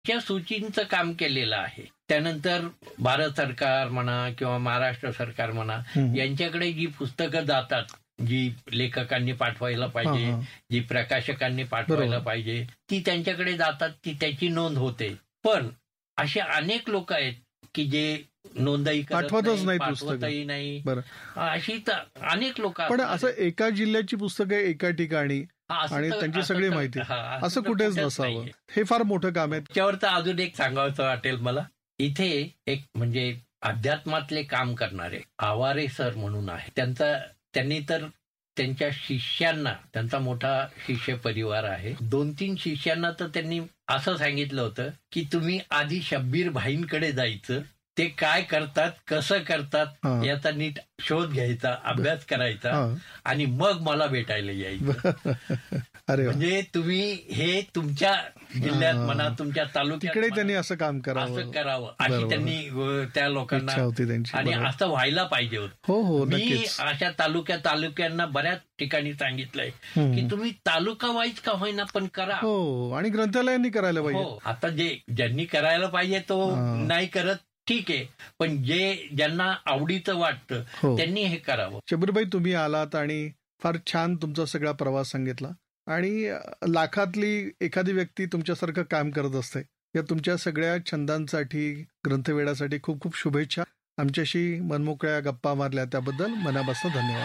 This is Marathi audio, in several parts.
च्या सूचींचं काम केलेलं आहे. त्यानंतर भारत सरकार म्हणा किंवा महाराष्ट्र सरकार म्हणा, यांच्याकडे जी पुस्तकं जातात, जी लेखकांनी पाठवायला पाहिजे, जी प्रकाशकांनी पाठवायला पाहिजे, ती त्यांच्याकडे जातात, ती त्याची नोंद होते. पण असे अनेक लोक आहेत की जे नोंदही पाठवतच नाही, अशी तर अनेक लोक. पण असं एका जिल्ह्याची पुस्तकं एका ठिकाणी आणि त्यांची सगळी माहिती असं कुठेच नसावं, हे फार मोठं काम आहे. त्याच्यावर तर अजून एक सांगावंसं वाटेल मला. इथे एक म्हणजे अध्यात्मातले काम करणारे आवारे सर म्हणून आहे. त्यांनी तर त्यांच्या शिष्यांना, त्यांचा मोठा शिष्य परिवार आहे, 2-3 शिष्यांना तर त्यांनी असं सांगितलं होतं की तुम्ही आधी शब्बीर भाईंकडे जायचं, ते काय करतात, कसं करतात याचा नीट शोध घ्यायचा, अभ्यास करायचा आणि मग मला भेटायला यायचं. म्हणजे तुम्ही हे तुमच्या जिल्ह्यात म्हणा, तुमच्या तालुक्यात त्यांनी असं काम करावं अशी त्यांनी त्या लोकांना आणि असं व्हायला पाहिजे होतं. मी अशा तालुक्यांना बऱ्याच ठिकाणी सांगितलंय की तुम्ही तालुका वाईज का होईना पण करा, आणि ग्रंथालयांनी करायला पाहिजे. आता ज्यांनी करायला पाहिजे तो नाही करत, ठीक आहे, पण ज्यांना आवडीचं वाटतं त्यांनी हे करावं. शब्बीरभाई, तुम्ही आलात आणि फार छान तुमचा सगळा प्रवास सांगितला, आणि लाखातली एखादी व्यक्ती तुमच्यासारखं काम करत असते. या तुमच्या सगळ्या छंदांसाठी, ग्रंथवेडासाठी खूप खूप शुभेच्छा. आमच्याशी मनमोकळ्या गप्पा मारल्या त्याबद्दल मनापासून धन्यवाद.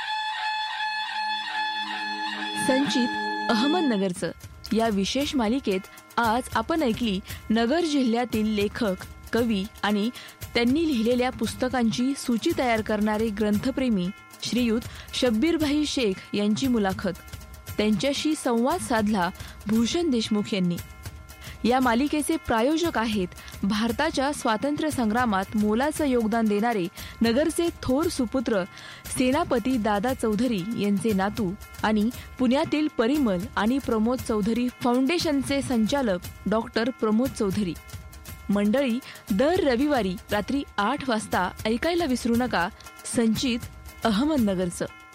संचित अहमदनगरचं या विशेष मालिकेत आज आपण ऐकली नगर जिल्ह्यातील लेखक, कवी आणि त्यांनी लिहिलेल्या पुस्तकांची सूची तयार करणारे ग्रंथप्रेमी श्रीयुत शब्बीरभाई शेख यांची मुलाखत. त्यांच्याशी संवाद साधला भूषण देशमुख यांनी. या मालिकेचे प्रायोजक आहेत भारताच्या स्वातंत्र्य संग्रामात मोलाचं योगदान देणारे नगरचे थोर सुपुत्र सेनापती दादा चौधरी यांचे नातू आणि पुण्यातील परिमल आणि प्रमोद चौधरी फाउंडेशनचे संचालक डॉक्टर प्रमोद चौधरी. मंडळी, दर रविवारी रात्री 8 वाजता ऐकायला विसरू नका संचित अहमदनगरचं.